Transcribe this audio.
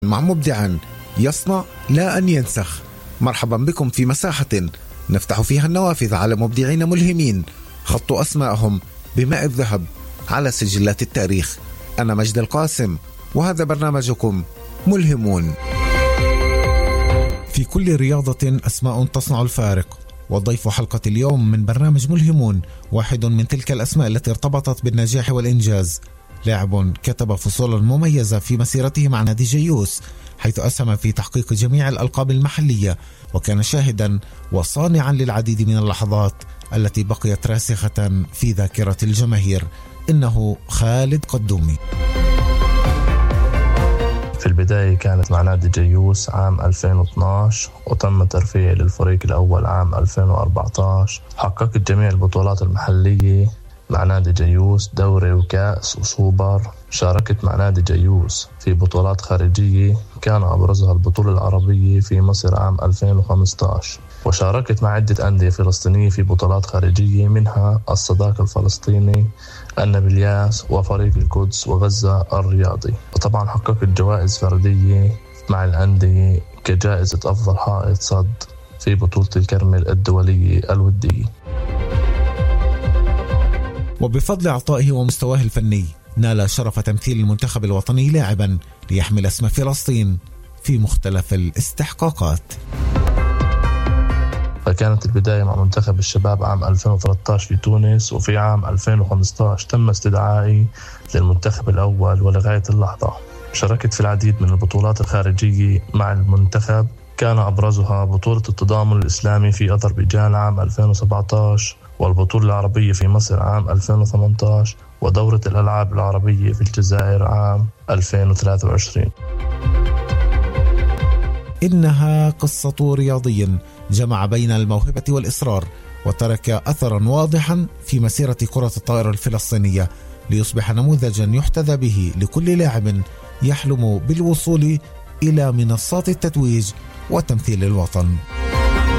مع مبدع يصنع لا أن ينسخ. مرحبا بكم في مساحة نفتح فيها النوافذ على مبدعين ملهمين خطوا أسماءهم بماء الذهب على سجلات التاريخ. أنا مجد القاسم وهذا برنامجكم ملهمون. في كل رياضة أسماء تصنع الفارق، وضيف حلقة اليوم من برنامج ملهمون واحد من تلك الأسماء التي ارتبطت بالنجاح والإنجاز. لاعب كتب فصولا مميزة في مسيرته مع نادي جيوس، حيث أسهم في تحقيق جميع الألقاب المحلية، وكان شاهدا وصانعا للعديد من اللحظات التي بقيت راسخة في ذاكرة الجماهير. إنه خالد قدومي. في البداية كانت مع نادي جيوس عام 2012 وتم ترفيعي للفريق الأول عام 2014. حققت جميع البطولات المحلية مع نادي جيوس، دوري وكأس وسوبر. شاركت مع نادي جيوس في بطولات خارجية كان أبرزها البطولة العربية في مصر عام 2015. وشاركت مع عدة أندية فلسطينية في بطولات خارجية منها الصداقة الفلسطيني، النابلياس، وفريق القدس وغزة الرياضي. وطبعا حققت جوائز فردية مع الأندية كجائزة أفضل حائط صد في بطولة الكرمل الدولية الودية. وبفضل عطائه ومستواه الفني نال شرف تمثيل المنتخب الوطني لاعبا ليحمل اسم فلسطين في مختلف الاستحقاقات. فكانت البداية مع منتخب الشباب عام 2013 في تونس، وفي عام 2015 تم استدعائي للمنتخب الأول. ولغاية اللحظة شاركت في العديد من البطولات الخارجية مع المنتخب، كان أبرزها بطولة التضامن الإسلامي في أذربيجان عام 2017، والبطولة العربية في مصر عام 2018، ودورة الألعاب العربية في الجزائر عام 2023. إنها قصة رياضي جمع بين الموهبة والإصرار، وترك أثرا واضحا في مسيرة كرة الطائرة الفلسطينية، ليصبح نموذجا يحتذى به لكل لاعب يحلم بالوصول إلى منصات التتويج وتمثيل الوطن.